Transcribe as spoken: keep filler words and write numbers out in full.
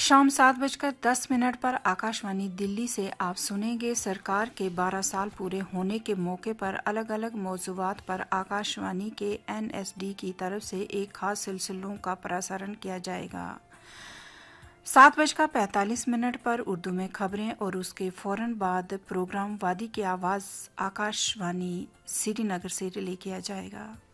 शाम सात बजकर दस मिनट पर आकाशवाणी दिल्ली से आप सुनेंगे सरकार के बारह साल पूरे होने के मौके पर अलग अलग मौज़ूआत पर आकाशवाणी के एन एस डी की तरफ से एक खास सिलसिलों का प्रसारण किया जाएगा। सात बजकर पैंतालीस मिनट पर उर्दू में खबरें और उसके फौरन बाद प्रोग्राम वादी की आवाज़ आकाशवाणी श्रीनगर से रिले किया जाएगा।